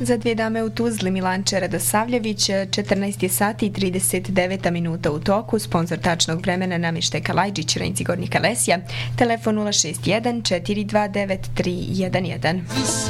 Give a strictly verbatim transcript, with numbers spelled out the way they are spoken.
Za dvije dame u Tuzli Milanče Radosavljević, četrnaest sati i trideset devet minuta u toku, sponsor tačnog vremena Namještaj Kalajđić, Renci Gornji Kalesija, telefon nula šest jedan četiri dva devet tri jedan jedan.